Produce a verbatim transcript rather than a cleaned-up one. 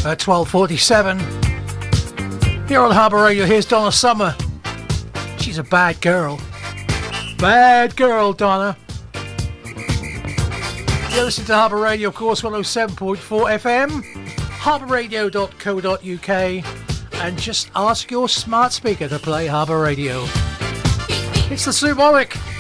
at twelve forty-seven. Here on Harbour Radio, here's Donna Summer. She's a bad girl. Bad girl, Donna. You're listening to Harbour Radio, of course, one oh seven point four F M, harbour radio dot co dot U K, and just ask your smart speaker to play Harbour Radio. It's the Sue Warwick.